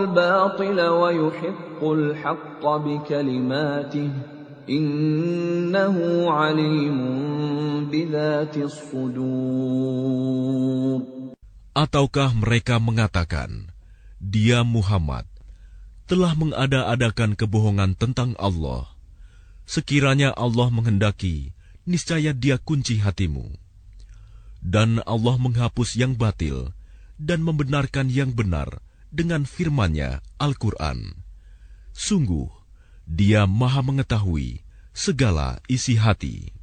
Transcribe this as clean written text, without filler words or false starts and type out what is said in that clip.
الباطل ويحق الحق بكلماته إنه عليم بذات الصدور. Ataukah mereka mengatakan, dia Muhammad telah mengada-adakan kebohongan tentang Allah. Sekiranya Allah menghendaki, niscaya dia kunci hatimu. Dan Allah menghapus yang batil dan membenarkan yang benar dengan firman-Nya Al-Quran. Sungguh, dia Maha mengetahui segala isi hati.